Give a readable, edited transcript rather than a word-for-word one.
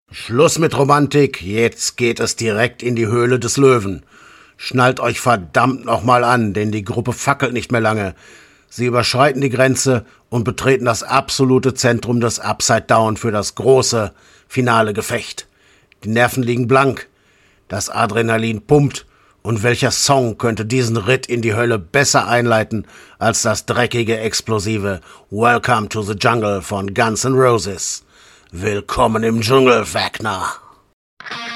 Schluss mit Romantik, jetzt geht es direkt in die Höhle des Löwen. Schnallt euch verdammt nochmal an, denn die Gruppe fackelt nicht mehr lange. Sie überschreiten die Grenze und betreten das absolute Zentrum des Upside Down für das große, finale Gefecht. Die Nerven liegen blank, das Adrenalin pumpt, und welcher Song könnte diesen Ritt in die Hölle besser einleiten als das dreckige, explosive Welcome to the Jungle von Guns N' Roses. Willkommen im Dschungel, Wagner.